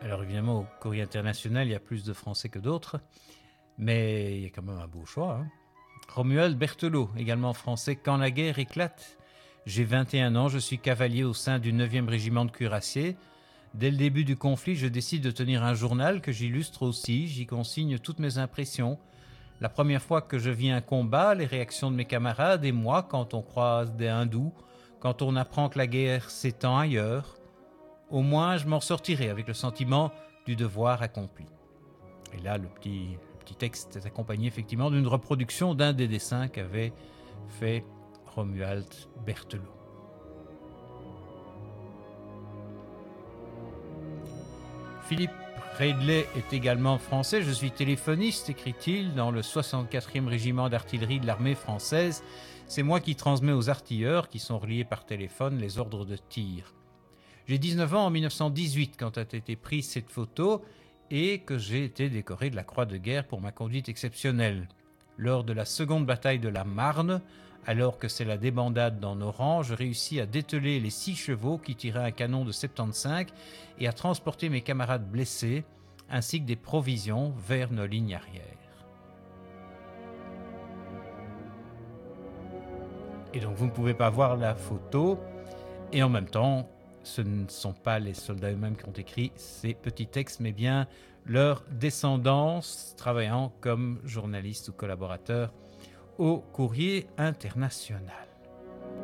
Alors évidemment, au Courrier international, il y a plus de Français que d'autres, mais il y a quand même un beau choix, hein. Romuald Berthelot, également français. Quand la guerre éclate, j'ai 21 ans, je suis cavalier au sein du 9e régiment de cuirassiers. Dès le début du conflit, je décide de tenir un journal que j'illustre aussi, j'y consigne toutes mes impressions. La première fois que je vis un combat, les réactions de mes camarades et moi quand on croise des hindous, quand on apprend que la guerre s'étend ailleurs, au moins je m'en sortirai avec le sentiment du devoir accompli. Et là, le petit texte est accompagné effectivement d'une reproduction d'un des dessins qu'avait fait Romuald Berthelot. Philippe Redley est également français. Je suis téléphoniste, écrit-il, dans le 64e régiment d'artillerie de l'armée française. C'est moi qui transmets aux artilleurs, qui sont reliés par téléphone, les ordres de tir. J'ai 19 ans en 1918 quand a été prise cette photo et que j'ai été décoré de la Croix de guerre pour ma conduite exceptionnelle. Lors de la seconde bataille de la Marne, alors que c'est la débandade dans nos rangs, je réussis à dételer les 6 chevaux qui tiraient un canon de 75 et à transporter mes camarades blessés ainsi que des provisions vers nos lignes arrière. Et donc vous ne pouvez pas voir la photo et en même temps, ce ne sont pas les soldats eux-mêmes qui ont écrit ces petits textes, mais bien leurs descendants travaillant comme journalistes ou collaborateurs au Courrier international.